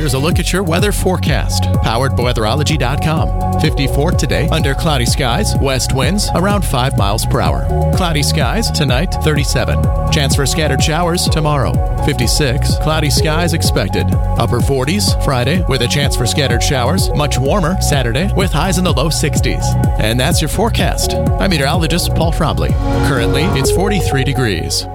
Here's a look at your weather forecast, powered by weatherology.com. 54 today, under cloudy skies, west winds around 5 miles per hour. Cloudy skies tonight, 37. Chance for scattered showers tomorrow, 56. Cloudy skies expected. Upper 40s Friday with a chance for scattered showers. Much warmer Saturday with highs in the low 60s. And that's your forecast. I'm meteorologist Paul Trombley. Currently, it's 43 degrees.